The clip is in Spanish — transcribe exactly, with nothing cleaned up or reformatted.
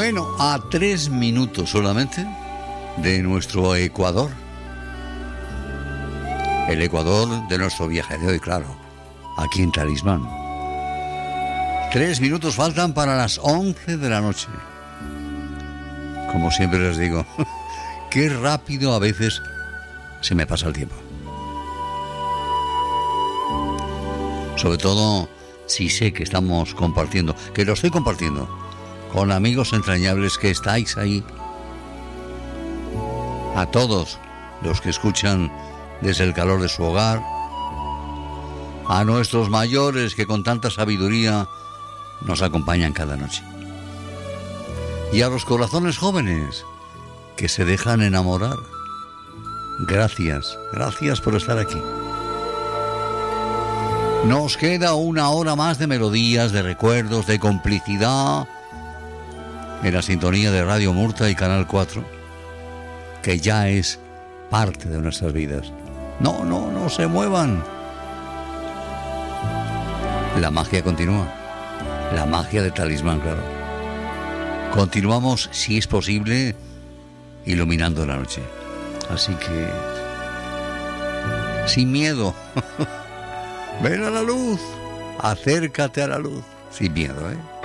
Bueno, a tres minutos solamente de nuestro Ecuador. El Ecuador de nuestro viaje de hoy, claro, aquí en Talismán. Tres minutos faltan para las once de la noche. Como siempre les digo, qué rápido a veces se me pasa el tiempo. Sobre todo si sé que estamos compartiendo, que lo estoy compartiendo con amigos entrañables que estáis ahí. A todos los que escuchan desde el calor de su hogar, a nuestros mayores que con tanta sabiduría nos acompañan cada noche, y a los corazones jóvenes que se dejan enamorar. Gracias, gracias por estar aquí. Nos queda una hora más de melodías, de recuerdos, de complicidad en la sintonía de Radio Murta y Canal cuatro, que ya es parte de nuestras vidas. No, no, no se muevan. La magia continúa. La magia de Talismán, claro. Continuamos, si es posible, iluminando la noche. Así que, sin miedo, ven a la luz, acércate a la luz, sin miedo, ¿eh?